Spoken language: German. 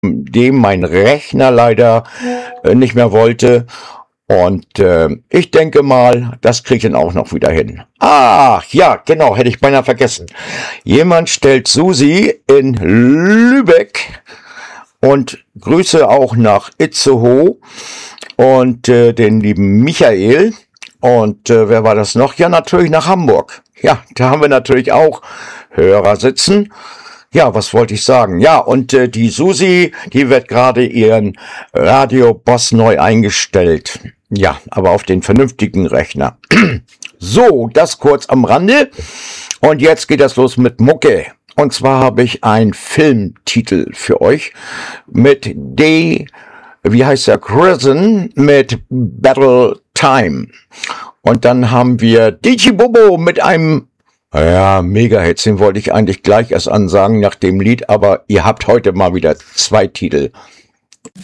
dem mein Rechner leider nicht mehr wollte. Und ich denke mal, das kriege ich dann auch noch wieder hin. Ach, ja, genau, hätte ich beinahe vergessen. Jemand stellt Susi in Lübeck und Grüße auch nach Itzehoe und den lieben Michael. Und wer war das noch? Ja, natürlich nach Hamburg. Ja, da haben wir natürlich auch Hörer sitzen. Ja, was wollte ich sagen? Ja, und die Susi, die wird gerade ihren Radio-Boss neu eingestellt. Ja, aber auf den vernünftigen Rechner. So, das kurz am Rande. Und jetzt geht das los mit Mucke. Und zwar habe ich einen Filmtitel für euch mit wie heißt der? Prison mit Battle Time. Und dann haben wir DJ Bobo mit einem Mega-Hits, den wollte ich eigentlich gleich erst ansagen nach dem Lied, aber ihr habt heute mal wieder 2 Titel.